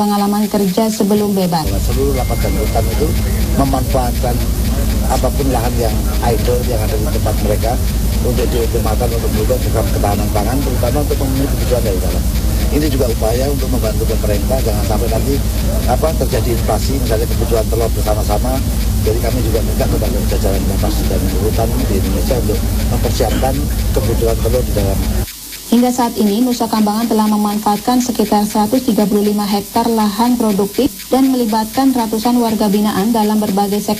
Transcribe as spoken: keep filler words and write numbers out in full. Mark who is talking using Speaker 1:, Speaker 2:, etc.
Speaker 1: pengalaman kerja sebelum bebas.
Speaker 2: Seluruh lapas dan rutan itu memanfaatkan apapun lahan yang idle yang ada di tempat mereka untuk dioptimalkan untuk melakukan program ketahanan pangan, terutama untuk memenuhi kebutuhan dari dalam. Ini juga upaya untuk membantu pemerintah jangan sampai nanti apa terjadi inflasi, misalnya kebutuhan telur bersama-sama. Jadi kami juga minta kepada jajaran lapas dan rutan di Indonesia untuk mempersiapkan kebutuhan telur di dalam.
Speaker 1: Hingga saat ini, Nusa Kambangan telah memanfaatkan sekitar seratus tiga puluh lima hektar lahan produktif dan melibatkan ratusan warga binaan dalam berbagai sektor